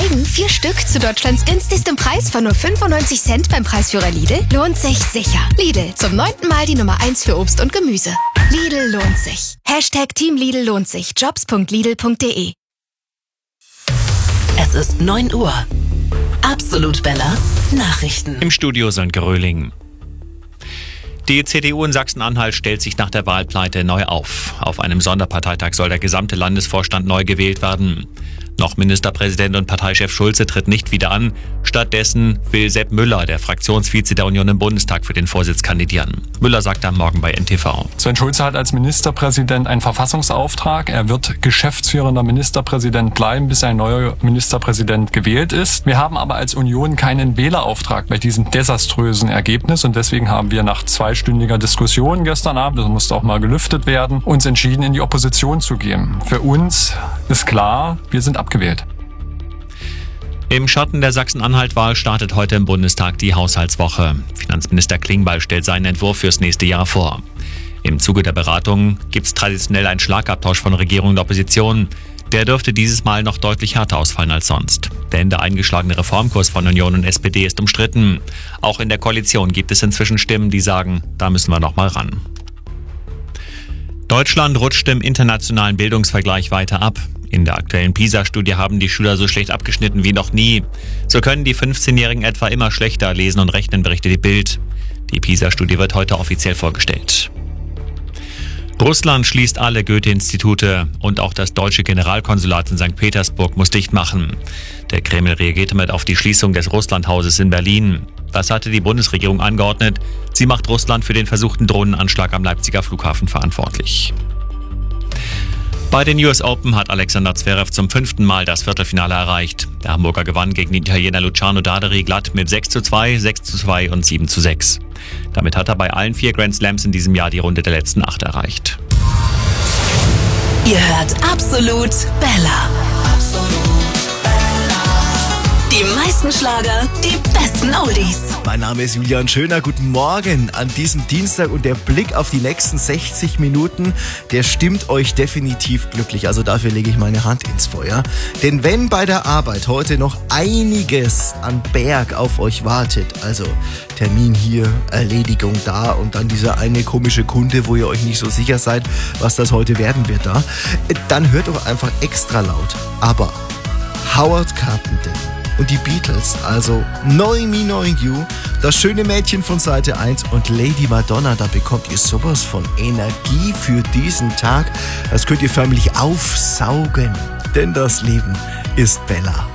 Feigen 4 Stück zu Deutschlands günstigstem Preis von nur 95 Cent beim Preisführer Lidl lohnt sich sicher. Lidl, zum 9. Mal die Nummer 1 für Obst und Gemüse. Lidl lohnt sich. #Team Lidl lohnt sich. Jobs.lidl.de. Es ist 9 Uhr. Absolut Bella Nachrichten. Im Studio Sönke Röhling. Die CDU in Sachsen-Anhalt stellt sich nach der Wahlpleite neu auf. Auf einem Sonderparteitag soll der gesamte Landesvorstand neu gewählt werden. Noch Ministerpräsident und Parteichef Schulze tritt nicht wieder an. Stattdessen will Sepp Müller, der Fraktionsvize der Union im Bundestag, für den Vorsitz kandidieren. Müller sagt am Morgen bei NTV. Sven Schulze hat als Ministerpräsident einen Verfassungsauftrag. Er wird geschäftsführender Ministerpräsident bleiben, bis ein neuer Ministerpräsident gewählt ist. Wir haben aber als Union keinen Wählerauftrag bei diesem desaströsen Ergebnis und deswegen haben wir nach 2-stündiger Diskussion gestern Abend, das musste auch mal gelüftet werden, uns entschieden, in die Opposition zu gehen. Für uns ist klar, wir sind abgewählt. Im Schatten der Sachsen-Anhalt-Wahl startet heute im Bundestag die Haushaltswoche. Finanzminister Klingbeil stellt seinen Entwurf fürs nächste Jahr vor. Im Zuge der Beratungen gibt es traditionell einen Schlagabtausch von Regierung und Opposition. Der dürfte dieses Mal noch deutlich härter ausfallen als sonst. Denn der eingeschlagene Reformkurs von Union und SPD ist umstritten. Auch in der Koalition gibt es inzwischen Stimmen, die sagen, da müssen wir noch mal ran. Deutschland rutscht im internationalen Bildungsvergleich weiter ab. In der aktuellen PISA-Studie haben die Schüler so schlecht abgeschnitten wie noch nie. So können die 15-Jährigen etwa immer schlechter lesen und rechnen, berichtet die Bild. Die PISA-Studie wird heute offiziell vorgestellt. Russland schließt alle Goethe-Institute und auch das deutsche Generalkonsulat in St. Petersburg muss dicht machen. Der Kreml reagiert damit auf die Schließung des Russlandhauses in Berlin. Das hatte die Bundesregierung angeordnet. Sie macht Russland für den versuchten Drohnenanschlag am Leipziger Flughafen verantwortlich. Bei den US Open hat Alexander Zverev zum 5. Mal das Viertelfinale erreicht. Der Hamburger gewann gegen den Italiener Luciano Daderi glatt mit 6:2, 6:2 und 7:6. Damit hat er bei allen 4 Grand Slams in diesem Jahr die Runde der letzten 8 erreicht. Ihr hört Absolut Bella. Die meisten Schlager, die besten Oldies. Mein Name ist Julian Schöner. Guten Morgen an diesem Dienstag und der Blick auf die nächsten 60 Minuten, der stimmt euch definitiv glücklich. Also dafür lege ich meine Hand ins Feuer. Denn wenn bei der Arbeit heute noch einiges an Berg auf euch wartet, also Termin hier, Erledigung da und dann dieser eine komische Kunde, wo ihr euch nicht so sicher seid, was das heute werden wird da, dann hört doch einfach extra laut. Aber Howard Carpenter und die Beatles, also Knowing Me, Knowing You, das schöne Mädchen von Seite 1 und Lady Madonna, da bekommt ihr sowas von Energie für diesen Tag. Das könnt ihr förmlich aufsaugen, denn das Leben ist Bella.